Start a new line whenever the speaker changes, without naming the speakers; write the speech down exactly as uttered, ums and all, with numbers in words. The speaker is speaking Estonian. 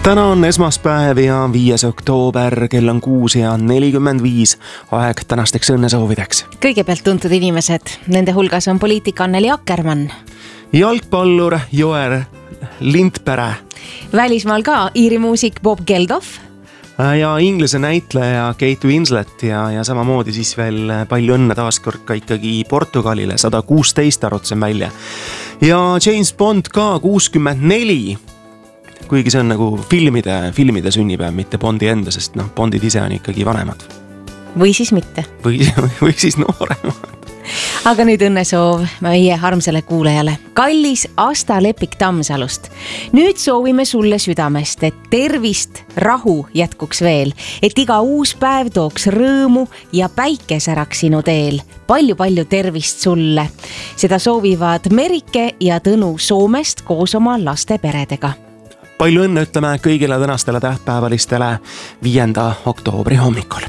Täna on esmaspäev ja viies oktoober, kell on kuus ja nelikümmend viis. Aeg tänasteks õnnesoovideks.
Kõigepealt tuntud inimesed, nende hulgas on poliitik Anneli Akkermann.
Jalgpallur Joer Lindpere.
Välismaal ka Iiri muusik Bob Geldof.
Ja inglise näitleja Kate Winslet ja, ja samamoodi siis veel palju õnne taaskord ka ikkagi Portugalile, sada kuusteist arutsen välja. Ja James Bond ka kuuskümmend neli. Kuigi see on nagu filmide, filmide sünnipäev, mitte Bondi enda, sest noh, Bondid ise on ikkagi vanemad.
Või siis mitte.
Või, või siis nooremad.
Aga nüüd õnnesoov meie armsale kuulajale. Kallis Asta Lepik Tammsalust. Nüüd soovime sulle südamest, et tervist, rahu jätkuks veel, et iga uus päev tooks rõõmu ja päike säraks sinu teel. Palju-palju tervist sulle. Seda soovivad Merike ja Tõnu Soomest koos oma laste peredega.
Palju õnne ütleme kõigile tänastele tähtpäevalistele viienda oktoobri hommikul.